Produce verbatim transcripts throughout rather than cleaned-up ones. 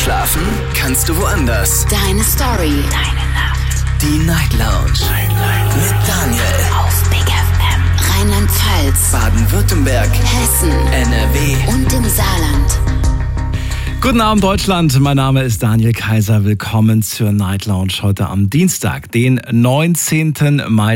Schlafen kannst du woanders. Deine Story. Deine Nacht. Die Night Lounge. Night, Night. Mit Daniel. Auf Big F M. Rheinland-Pfalz. Baden-Württemberg. Hessen. N R W. Und im Saarland. Guten Abend Deutschland, mein Name ist Daniel Kaiser. Willkommen zur Night Lounge heute am Dienstag, den neunzehnten Mai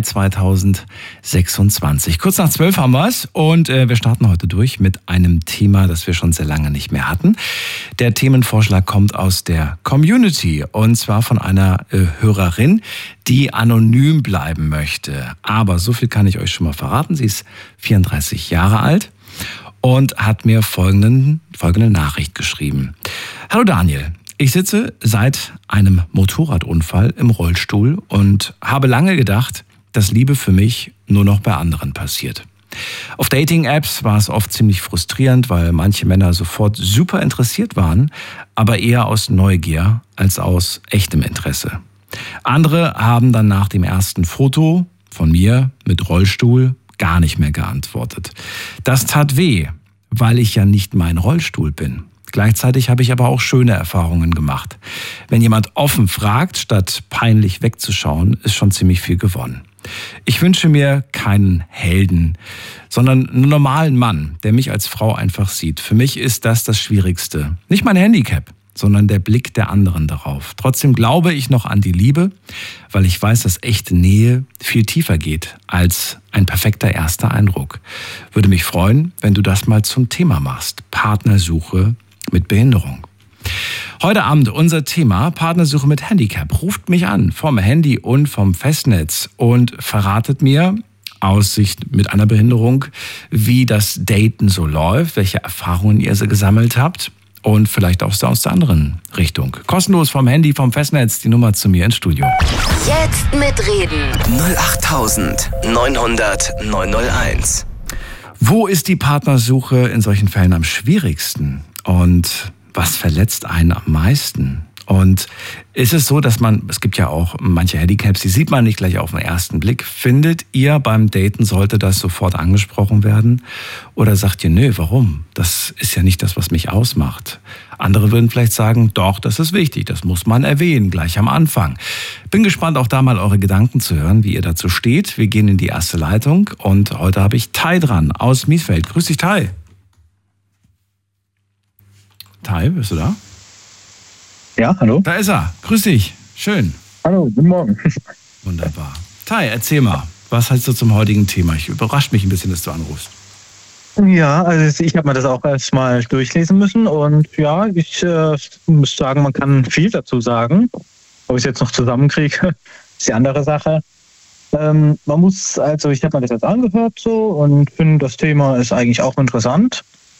zweitausendsechsundzwanzig. Kurz nach zwölf haben wir es und äh, wir starten heute durch mit einem Thema, das wir schon sehr lange nicht mehr hatten. Der Themenvorschlag kommt aus der Community und zwar von einer äh, Hörerin, die anonym bleiben möchte. Aber so viel kann ich euch schon mal verraten, sie ist vierunddreißig Jahre alt. Und hat mir folgenden, folgende Nachricht geschrieben. Hallo Daniel, ich sitze seit einem Motorradunfall im Rollstuhl und habe lange gedacht, dass Liebe für mich nur noch bei anderen passiert. Auf Dating-Apps war es oft ziemlich frustrierend, weil manche Männer sofort super interessiert waren, aber eher aus Neugier als aus echtem Interesse. Andere haben dann nach dem ersten Foto von mir mit Rollstuhl gar nicht mehr geantwortet. Das tat weh, weil ich ja nicht mein Rollstuhl bin. Gleichzeitig habe ich aber auch schöne Erfahrungen gemacht. Wenn jemand offen fragt, statt peinlich wegzuschauen, ist schon ziemlich viel gewonnen. Ich wünsche mir keinen Helden, sondern einen normalen Mann, der mich als Frau einfach sieht. Für mich ist das das Schwierigste. Nicht mein Handicap, sondern der Blick der anderen darauf. Trotzdem glaube ich noch an die Liebe, weil ich weiß, dass echte Nähe viel tiefer geht als ein perfekter erster Eindruck. Würde mich freuen, wenn du das mal zum Thema machst. Partnersuche mit Behinderung. Heute Abend unser Thema Partnersuche mit Handicap. Ruft mich an vom Handy und vom Festnetz und verratet mir aus Sicht mit einer Behinderung, wie das Daten so läuft, welche Erfahrungen ihr so gesammelt habt. Und vielleicht auch aus der anderen Richtung. Kostenlos vom Handy, vom Festnetz, die Nummer zu mir ins Studio. Jetzt mitreden. null acht neun hundert neun null eins. Wo ist die Partnersuche in solchen Fällen am schwierigsten? Und was verletzt einen am meisten? Und ist es so, dass man, es gibt ja auch manche Handicaps, die sieht man nicht gleich auf den ersten Blick. Findet ihr beim Daten, sollte das sofort angesprochen werden? Oder sagt ihr, nö, warum? Das ist ja nicht das, was mich ausmacht. Andere würden vielleicht sagen, doch, das ist wichtig, das muss man erwähnen, gleich am Anfang. Bin gespannt, auch da mal eure Gedanken zu hören, wie ihr dazu steht. Wir gehen in die erste Leitung und heute habe ich Tai dran aus Miesfeld. Grüß dich, Tai. Tai, bist du da? Ja, hallo. Da ist er. Grüß dich. Schön. Hallo, guten Morgen. Wunderbar. Tai, erzähl mal, was hältst du zum heutigen Thema? Ich überrascht mich ein bisschen, dass du anrufst. Ja, also ich habe mir das auch erstmal durchlesen müssen und ja, ich äh, muss sagen, man kann viel dazu sagen. Ob ich es jetzt noch zusammenkriege, ist die andere Sache. Ähm, man muss, also ich habe mir das jetzt angehört so und finde, das Thema ist eigentlich auch interessant.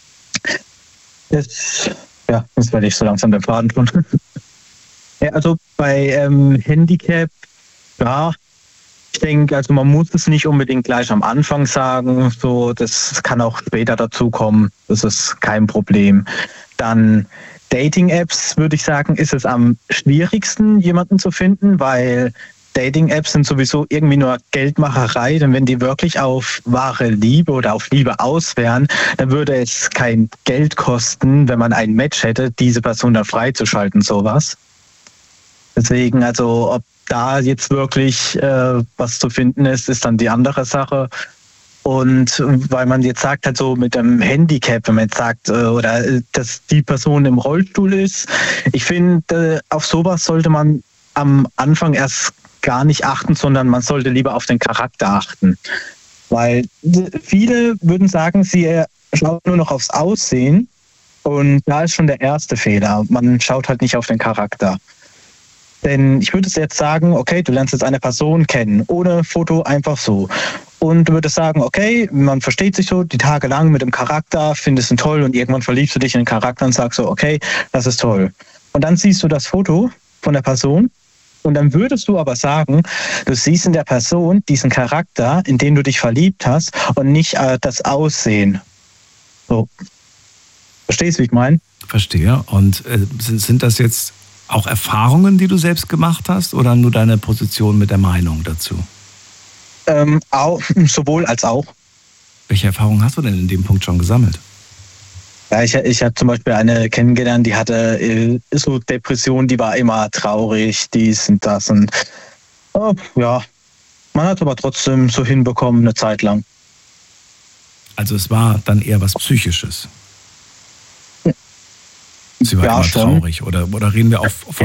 Jetzt, ja, jetzt werde ich so langsam den Faden tun. Ja, also bei ähm, Handicap, ja, ich denke, also man muss es nicht unbedingt gleich am Anfang sagen, so, das kann auch später dazukommen, das ist kein Problem. Dann Dating-Apps, würde ich sagen, ist es am schwierigsten, jemanden zu finden, weil Dating-Apps sind sowieso irgendwie nur Geldmacherei, denn wenn die wirklich auf wahre Liebe oder auf Liebe aus wären, dann würde es kein Geld kosten, wenn man ein Match hätte, diese Person dann freizuschalten, sowas. Deswegen, also ob da jetzt wirklich äh, was zu finden ist, ist dann die andere Sache. Und weil man jetzt sagt, halt so mit dem Handicap, wenn man jetzt sagt, äh, oder dass die Person im Rollstuhl ist, ich finde, äh, auf sowas sollte man am Anfang erst gar nicht achten, sondern man sollte lieber auf den Charakter achten. Weil viele würden sagen, sie schauen nur noch aufs Aussehen und da ist schon der erste Fehler. Man schaut halt nicht auf den Charakter. Denn ich würde jetzt sagen, okay, du lernst jetzt eine Person kennen, ohne Foto, einfach so. Und du würdest sagen, okay, man versteht sich so die Tage lang mit dem Charakter, findest ihn toll und irgendwann verliebst du dich in den Charakter und sagst so, okay, das ist toll. Und dann siehst du das Foto von der Person und dann würdest du aber sagen, du siehst in der Person diesen Charakter, in den du dich verliebt hast und nicht äh, das Aussehen. So. Verstehst du, wie ich meine? Verstehe. Und äh, sind, sind das jetzt auch Erfahrungen, die du selbst gemacht hast oder nur deine Position mit der Meinung dazu? Ähm, auch, sowohl als auch. Welche Erfahrungen hast du denn in dem Punkt schon gesammelt? Ja, ich, ich hatte zum Beispiel eine kennengelernt, die hatte äh, so Depression, die war immer traurig, dies und das. Und oh, ja, man hat aber trotzdem so hinbekommen eine Zeit lang. Also es war dann eher was Psychisches. Sie war Ja, immer schon. traurig. Oder, oder reden wir auch von